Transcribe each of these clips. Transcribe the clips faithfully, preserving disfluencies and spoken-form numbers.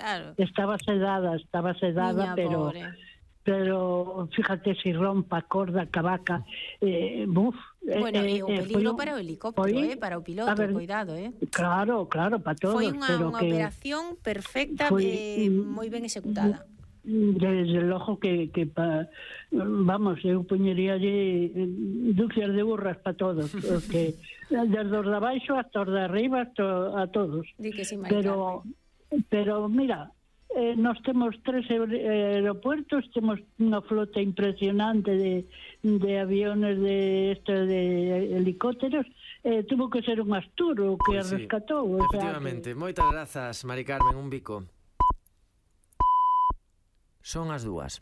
claro. estaba sedada, estaba sedada, Niña pero... pobre. pero fíjate si rompa corda, cavaca, eh, buf, Bueno, eh, e o eh, peligro foi un- para o helicóptero, foi- eh, para o a piloto, ver, cuidado, eh. Claro, claro, para todos, Foi unha, pero unha que operación perfecta, foi, eh, mm, moi ben executada. desde logo que, que pa, vamos, eu poñeríalle dúcias de burras para todos, porque desde os de abaixo hasta os de arriba, hasta a todos. Di que sí, Mari Pero, pero mira, eh, nós temos tres aeropuertos, temos unha flota impresionante de, de aviones de esto de helicópteros, eh, tuvo que ser un Astur o que Pois sí, rescatou. O sea, efectivamente. que... Moitas grazas, Mari Carmen, un bico. Son as dúas.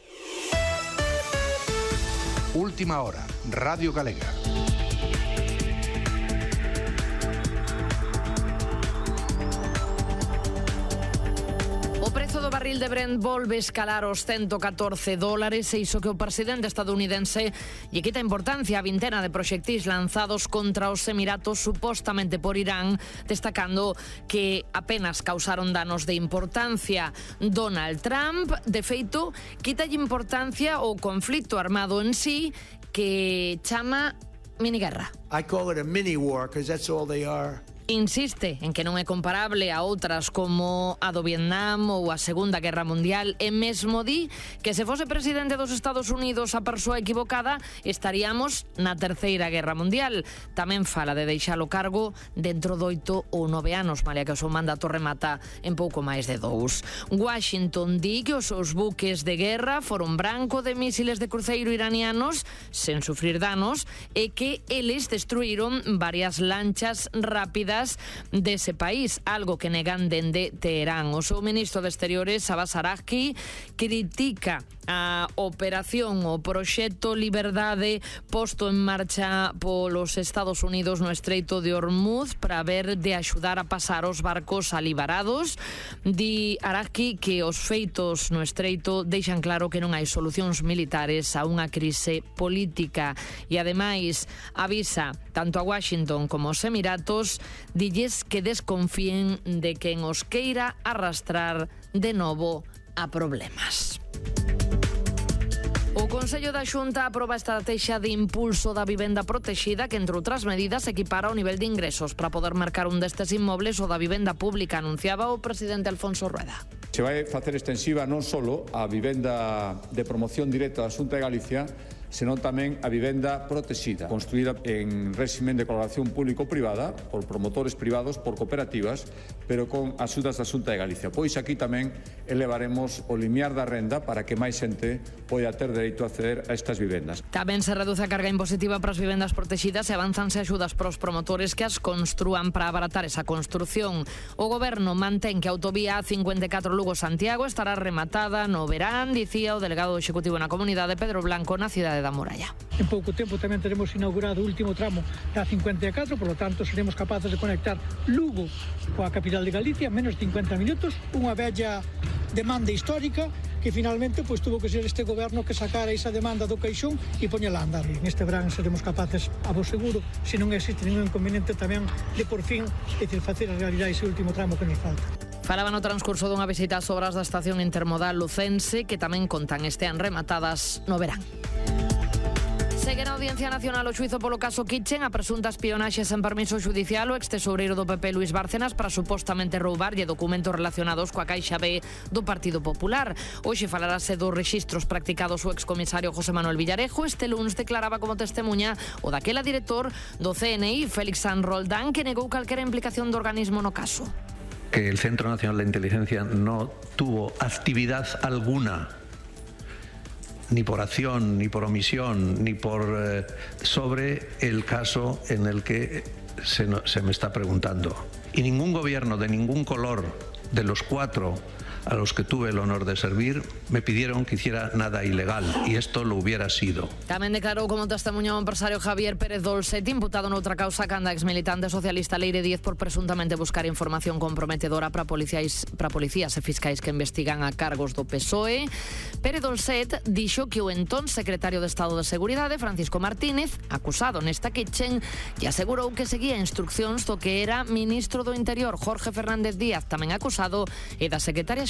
Última hora, Radio Galega. O prezo do barril de Brent volve escalar os ciento catorce dólares e iso que o presidente estadounidense lle quita importancia a vintena de proxectís lanzados contra os Emiratos supostamente por Irán, destacando que apenas causaron danos de importancia. Donald Trump, de feito, quitalle importancia ao conflito armado en sí, que chama miniguerra. I call it a mini war because that's all they are. Insiste en que non é comparable a outras como a do Vietnam ou a Segunda Guerra Mundial e mesmo di que se fose presidente dos Estados Unidos a persoa equivocada estaríamos na Terceira Guerra Mundial. Tamén fala de deixalo cargo dentro doito ou nove anos, malia que o seu mandato remata en pouco máis de dous. Washington di que os seus buques de guerra foron branco de mísiles de cruceiro iranianos sen sufrir danos e que eles destruíron varias lanchas rápidas dese país, algo que negan dende Teherán. O seu ministro de Exteriores, Abbas Araqui, critica a operación, o proxecto Liberdade posto en marcha polos Estados Unidos no Estreito de Hormuz para ver de axudar a pasar os barcos alibarados. Di Araqui que os feitos no Estreito deixan claro que non hai solucións militares a unha crise política e ademais avisa tanto a Washington como aos Emiratos, dilles que desconfíen de quen os queira arrastrar de novo a problemas. O Consello da Xunta aproba a estrategia de impulso da vivenda protexida que, entre outras medidas, equipara o nivel de ingresos para poder marcar un destes inmobles o da vivenda pública, anunciaba o presidente Alfonso Rueda. Se vai facer extensiva non só a vivenda de promoción directa da Xunta de Galicia, senón tamén a vivenda protexida, construída en réximen de colaboración público-privada, por promotores privados, por cooperativas, pero con axudas da Xunta de Galicia. Pois aquí tamén elevaremos o limiar da renda para que máis xente poida ter dereito a acceder a estas vivendas. Tamén se reduce a carga impositiva para as vivendas protegidas e avanzanse axudas para os promotores que as construan para abaratar esa construción. O Goberno mantén que a autovía A cincuenta e catro Lugo-Santiago estará rematada no verán, dicía o delegado executivo na comunidade Pedro Blanco na cidade da Moralla. En pouco tempo tamén teremos inaugurado o último tramo da cincuenta e catro, por lo tanto seremos capaces de conectar Lugo coa capital de Galicia en menos de cincuenta minutos, unha bella demanda histórica que finalmente pois tuvo que ser este goberno que sacara esa demanda do caixón e poñela a andar. Neste verán seremos capaces, a vos seguro, se non existe ningún inconveniente tamén de por fin, é dicir, facer a realidade ese último tramo que nos falta. Falaba no transcurso dunha visita ás obras da estación intermodal lucense que tamén contan estean rematadas no verán. Segue na Audiencia Nacional o xuizo polo caso Kitchen, a presunta espionaxe sen permiso xudicial o ex-tesoureiro do P P Luís Bárcenas para supostamente roubarlle documentos relacionados coa Caixa B do Partido Popular. Hoxe falarase dos rexistros practicados o excomisario José Manuel Villarejo. Este lunes declaraba como testemunha o daquela director do C N I, Félix San Roldán, que negou calquera implicación do organismo no caso. Que el Centro Nacional de Inteligencia no tuvo actividad alguna, ni por acción, ni por omisión, ni por eh, sobre el caso en el que se, no, se me está preguntando. Y ningún gobierno de ningún color de los cuatro a los que tuve el honor de servir me pidieron que hiciera nada ilegal, y esto lo hubiera sido. Tamén declarou como testemunha o empresario Javier Pérez Dolcet, imputado noutra causa canda exmilitante socialista Leire Díez por presuntamente buscar información comprometedora para policías, para policías e fiscais que investigan a cargos do P S O E. Pérez Dolcet dixo que o entón secretario de Estado de Seguridade, Francisco Martínez, acusado nesta Kitchen, e asegurou que seguía instruccións do que era ministro do Interior, Jorge Fernández Díaz, tamén acusado, e da secretaria